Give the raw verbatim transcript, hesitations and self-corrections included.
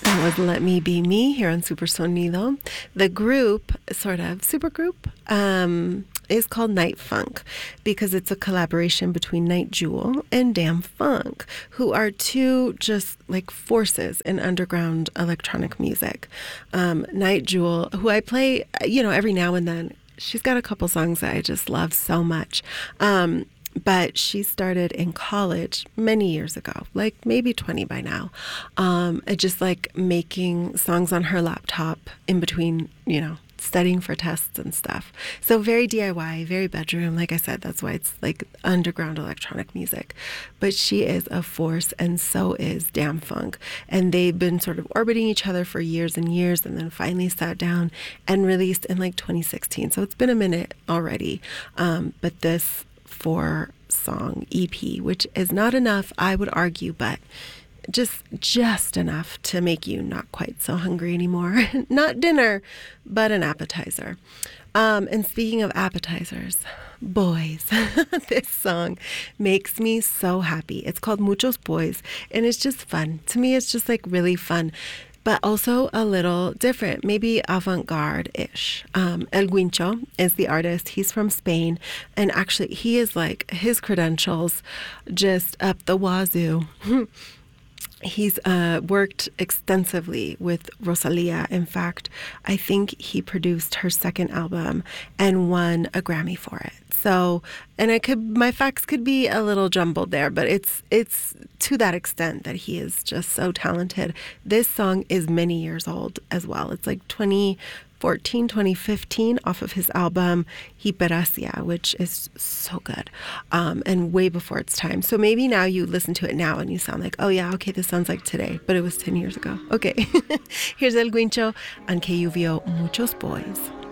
That was Let Me Be Me here on Super Sonido. The group, sort of super group, um, is called Night Funk because it's a collaboration between Night Jewel and Damn Funk, who are two just like forces in underground electronic music. Um, Night Jewel, who I play, you know, every now and then. She's got a couple songs that I just love so much. Um, But she started in college many years ago, like maybe twenty by now, um, and just like making songs on her laptop in between, you know, studying for tests and stuff. So very D I Y, very bedroom. Like I said, that's why it's like underground electronic music. But she is a force, and so is Damn Funk. And they've been sort of orbiting each other for years and years, and then finally sat down and released in like twenty sixteen. So it's been a minute already. Um, but this four song E P, which is not enough, I would argue, but just just enough to make you not quite so hungry anymore. Not dinner, but an appetizer. Um, and speaking of appetizers, boys, this song makes me so happy. It's called Muchos Boys, and it's just fun. To me, it's just like really fun, but also a little different, maybe avant-garde-ish. Um, El Guincho is the artist. He's from Spain, and actually he is like, his credentials just up the wazoo. He's uh, worked extensively with Rosalia. In fact, I think he produced her second album and won a Grammy for it. So, and I could, my facts could be a little jumbled there, but it's it's to that extent that he is just so talented. This song is many years old as well. It's like twenty fourteen, twenty fifteen off of his album Hiperasia, which is so good, um, and way before its time. So maybe now you listen to it now and you sound like, oh yeah, okay, this sounds like today, but it was ten years ago. Okay, here's El Guincho on K U V O, Muchos Boys.